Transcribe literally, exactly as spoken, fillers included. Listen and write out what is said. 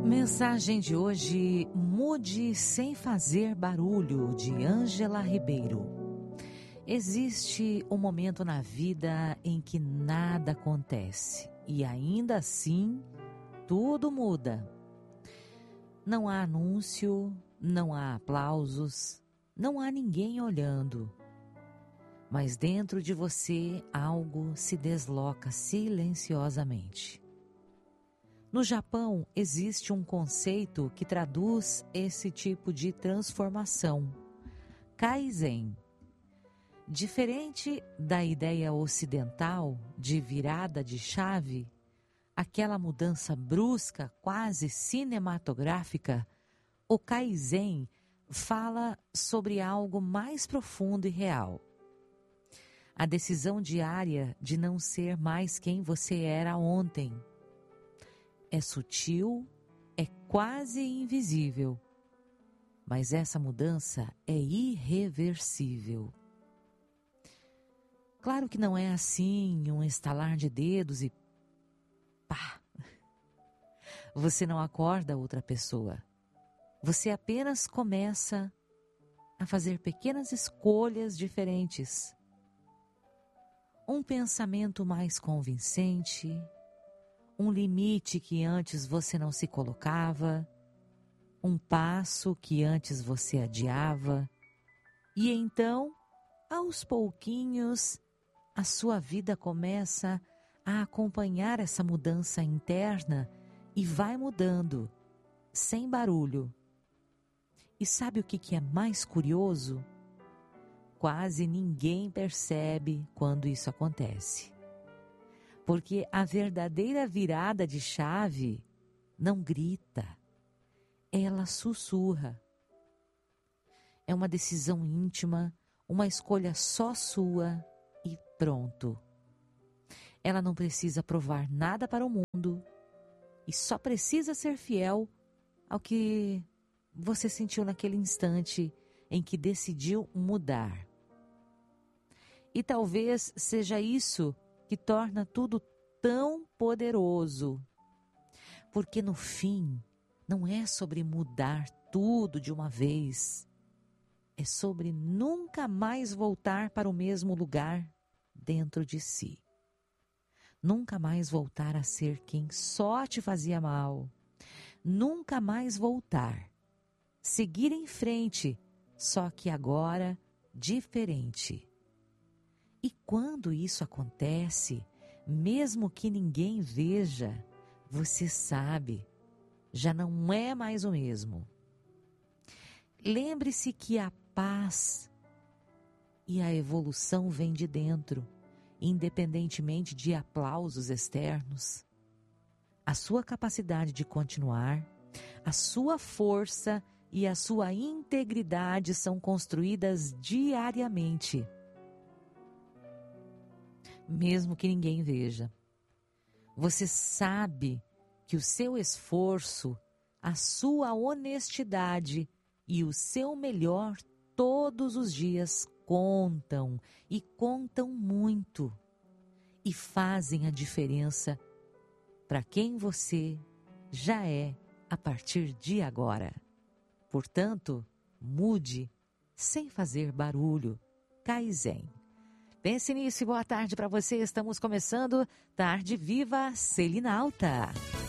Mensagem de hoje: mude sem fazer barulho, de Ângela Ribeiro. Existe um momento na vida em que nada acontece e ainda assim tudo muda. Não há anúncio, não há aplausos, não há ninguém olhando. Mas dentro de você algo se desloca silenciosamente. No Japão existe um conceito que traduz esse tipo de transformação: Kaizen. Diferente da ideia ocidental de virada de chave, aquela mudança brusca, quase cinematográfica, o Kaizen fala sobre algo mais profundo e real. A decisão diária de não ser mais quem você era ontem. É sutil, é quase invisível, mas essa mudança é irreversível. Claro que não é assim, um estalar de dedos e pá! Você não acorda outra pessoa. Você apenas começa a fazer pequenas escolhas diferentes. Um pensamento mais convincente, um limite que antes você não se colocava, um passo que antes você adiava, e então, aos pouquinhos, a sua vida começa a acompanhar essa mudança interna e vai mudando, sem barulho. E sabe o que que é mais curioso? Quase ninguém percebe quando isso acontece. Porque a verdadeira virada de chave não grita, ela sussurra. É uma decisão íntima, uma escolha só sua e pronto. Ela não precisa provar nada para o mundo e só precisa ser fiel ao que você sentiu naquele instante em que decidiu mudar. E talvez seja isso que torna tudo tão poderoso. Porque no fim, não é sobre mudar tudo de uma vez. É sobre nunca mais voltar para o mesmo lugar dentro de si. Nunca mais voltar a ser quem só te fazia mal. Nunca mais voltar. Seguir em frente, só que agora diferente. E quando isso acontece, mesmo que ninguém veja, você sabe, já não é mais o mesmo. Lembre-se que a paz e a evolução vêm de dentro, independentemente de aplausos externos. A sua capacidade de continuar, a sua força e a sua integridade são construídas diariamente. Mesmo que ninguém veja. Você sabe que o seu esforço, a sua honestidade e o seu melhor todos os dias contam e contam muito e fazem a diferença para quem você já é a partir de agora. Portanto, mude sem fazer barulho. Kaizen. Pense nisso e boa tarde para você. Estamos começando Tarde Viva Selinalta.